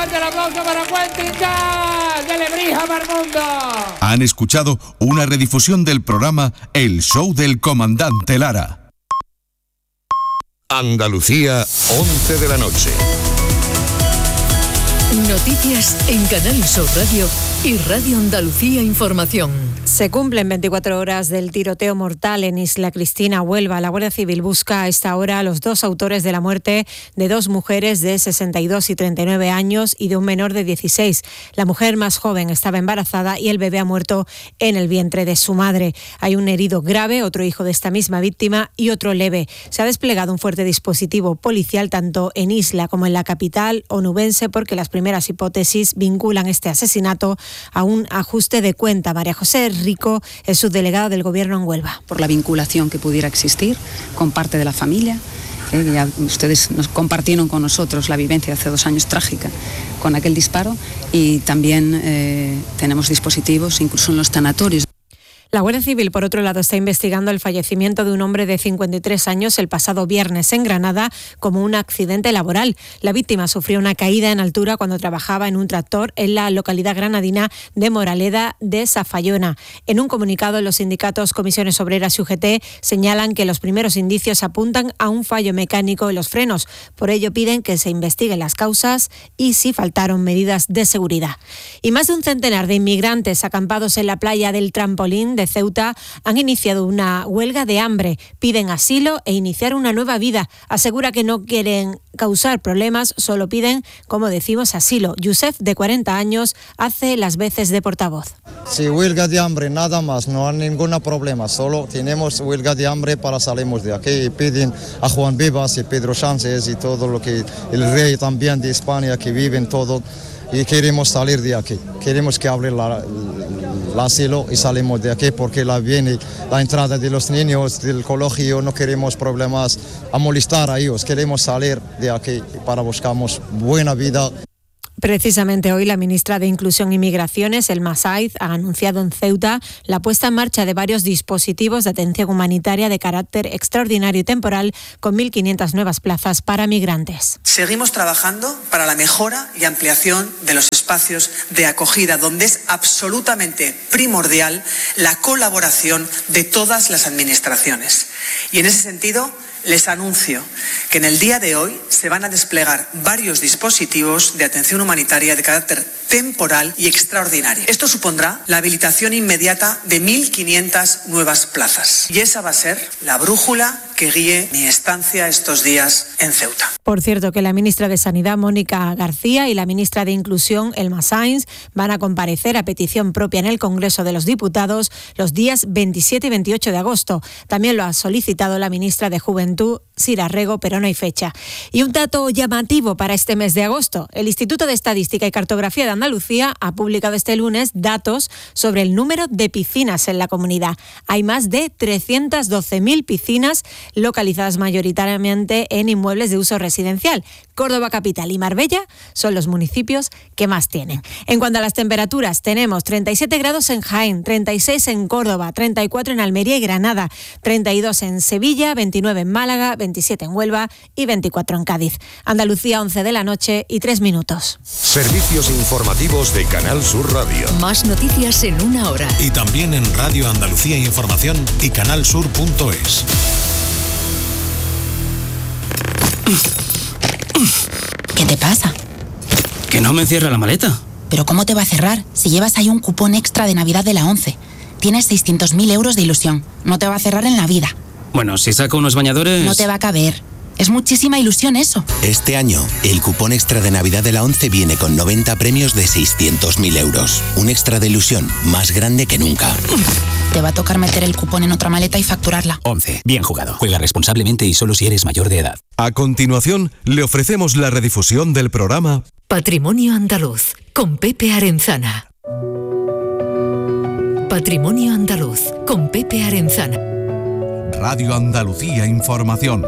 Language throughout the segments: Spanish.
fuerte el aplauso para Quentin Gas, de Lebrija para el mundo. Han escuchado una redifusión del programa El Show del Comandante Lara. Andalucía, 11 de la noche. Noticias en Canal Sur Radio y Radio Andalucía Información. Se cumplen 24 horas del tiroteo mortal en Isla Cristina, Huelva. La Guardia Civil busca a esta hora a los dos autores de la muerte de dos mujeres de 62 y 39 años y de un menor de 16. La mujer más joven estaba embarazada y el bebé ha muerto en el vientre de su madre. Hay un herido grave, otro hijo de esta misma víctima y otro leve. Se ha desplegado un fuerte dispositivo policial tanto en Isla como en la capital onubense porque las primeras hipótesis vinculan este asesinato a un ajuste de cuenta. María José Rico es subdelegada del Gobierno en Huelva. Por la vinculación que pudiera existir con parte de la familia. Ya ustedes nos compartieron con nosotros la vivencia de hace 2 años trágica con aquel disparo y también tenemos dispositivos incluso en los tanatorios. La Guardia Civil, por otro lado, está investigando el fallecimiento de un hombre de 53 años el pasado viernes en Granada como un accidente laboral. La víctima sufrió una caída en altura cuando trabajaba en un tractor en la localidad granadina de Moraleda de Safallona. En un comunicado, los sindicatos Comisiones Obreras y UGT señalan que los primeros indicios apuntan a un fallo mecánico en los frenos. Por ello, piden que se investiguen las causas y si faltaron medidas de seguridad. Y más de un centenar de inmigrantes acampados en la playa del Trampolín de Ceuta han iniciado una huelga de hambre. Piden asilo e iniciar una nueva vida. Asegura que no quieren causar problemas, solo piden, como decimos, asilo. Yusef, de 40 años, hace las veces de portavoz. Sí, huelga de hambre, nada más, no hay ningún problema. Solo tenemos huelga de hambre para salimos de aquí. Y piden a Juan Vivas y Pedro Sánchez y todo lo que el rey también de España que viven todo. Y queremos salir de aquí, queremos que abra el asilo y salimos de aquí porque viene la entrada de los niños del colegio, no queremos problemas a molestar a ellos, queremos salir de aquí para buscamos buena vida. Precisamente hoy la ministra de Inclusión y Migraciones, Elma Saiz, ha anunciado en Ceuta la puesta en marcha de varios dispositivos de atención humanitaria de carácter extraordinario y temporal con 1.500 nuevas plazas para migrantes. Seguimos trabajando para la mejora y ampliación de los espacios de acogida, donde es absolutamente primordial la colaboración de todas las administraciones. Y en ese sentido, les anuncio que en el día de hoy se van a desplegar varios dispositivos de atención humanitaria de carácter temporal y extraordinario. Esto supondrá la habilitación inmediata de 1.500 nuevas plazas. Y esa va a ser la brújula que guíe mi estancia estos días en Ceuta. Por cierto, que la ministra de Sanidad, Mónica García, y la ministra de Inclusión, Elma Saiz, van a comparecer a petición propia en el Congreso de los Diputados los días 27 y 28 de agosto. También lo ha solicitado la ministra de Juventud, Sira Rego, pero no hay fecha. Y un dato llamativo para este mes de agosto. El Instituto de Estadística y Cartografía de Andalucía ha publicado este lunes datos sobre el número de piscinas en la comunidad. Hay más de 312.000 piscinas localizadas mayoritariamente en inmuebles de uso residencial. Córdoba capital y Marbella son los municipios que más tienen. En cuanto a las temperaturas, tenemos 37 grados en Jaén, 36 en Córdoba, 34 en Almería y Granada, 32 en Sevilla, 29 en Málaga, 27 en Huelva y 24 en Cádiz. Andalucía, 11 de la noche y 3 minutos. Servicios informativos de Canal Sur Radio. Más noticias en una hora. Y también en Radio Andalucía Información y canalsur.es. ¿Qué te pasa? Que no me cierra la maleta. ¿Pero cómo te va a cerrar si llevas ahí un cupón extra de Navidad de la 11? Tienes 600.000 euros de ilusión. No te va a cerrar en la vida. Bueno, si saco unos bañadores... No te va a caber. Es muchísima ilusión eso. Este año, el cupón extra de Navidad de la 11 viene con 90 premios de 600.000 euros. Un extra de ilusión más grande que nunca. Te va a tocar meter el cupón en otra maleta y facturarla. 11. Bien jugado. Juega responsablemente y solo si eres mayor de edad. A continuación, le ofrecemos la redifusión del programa Patrimonio Andaluz, con Pepe Arenzana. Patrimonio Andaluz, con Pepe Arenzana. Radio Andalucía Información.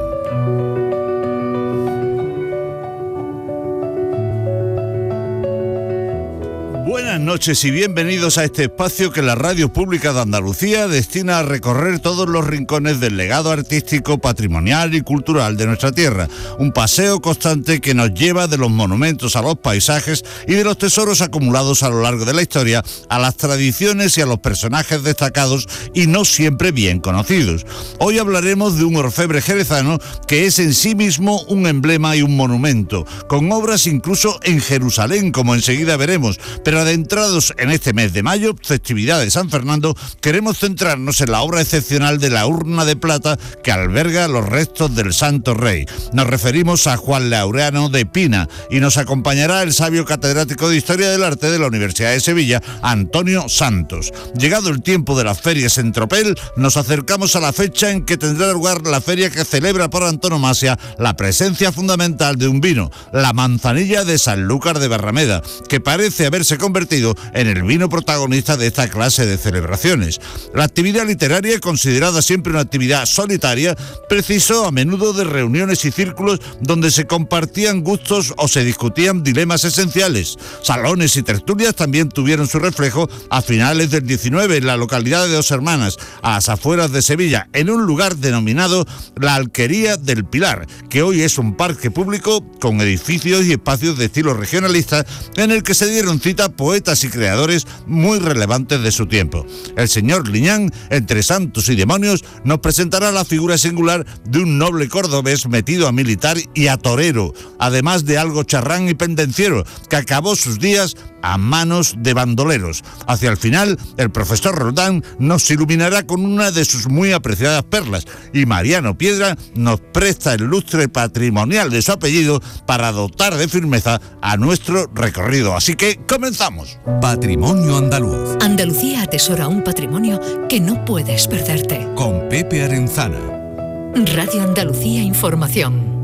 Buenas noches y bienvenidos a este espacio que la Radio Pública de Andalucía destina a recorrer todos los rincones del legado artístico, patrimonial y cultural de nuestra tierra. Un paseo constante que nos lleva de los monumentos a los paisajes y de los tesoros acumulados a lo largo de la historia a las tradiciones y a los personajes destacados y no siempre bien conocidos. Hoy hablaremos de un orfebre jerezano que es en sí mismo un emblema y un monumento, con obras incluso en Jerusalén, como enseguida veremos. Pero adentrados en este mes de mayo, festividad de San Fernando, queremos centrarnos en la obra excepcional de la urna de plata que alberga los restos del Santo Rey. Nos referimos a Juan Laureano de Pina y nos acompañará el sabio catedrático de Historia del Arte de la Universidad de Sevilla, Antonio Santos. Llegado el tiempo de las ferias en Tropel, nos acercamos a la fecha en que tendrá lugar la feria que celebra por antonomasia la presencia fundamental de un vino, la manzanilla de Sanlúcar de Barrameda, que parece haberse convertido en el vino protagonista de esta clase de celebraciones. La actividad literaria, considerada siempre una actividad solitaria, precisó a menudo de reuniones y círculos donde se compartían gustos o se discutían dilemas esenciales. Salones y tertulias también tuvieron su reflejo a finales del 19 en la localidad de Dos Hermanas, a las afueras de Sevilla, en un lugar denominado la Alquería del Pilar, que hoy es un parque público con edificios y espacios de estilo regionalista en el que se dieron cita poetas y creadores muy relevantes de su tiempo. El señor Liñán, entre santos y demonios, nos presentará la figura singular de un noble cordobés metido a militar y a torero, además de algo charrán y pendenciero, que acabó sus días a manos de bandoleros. Hacia el final, el profesor Roldán nos iluminará con una de sus muy apreciadas perlas y Mariano Piedra nos presta el lustre patrimonial de su apellido para dotar de firmeza a nuestro recorrido. Así que comenzamos. Patrimonio Andaluz. Andalucía atesora un patrimonio que no puedes perderte. Con Pepe Arenzana. Radio Andalucía Información.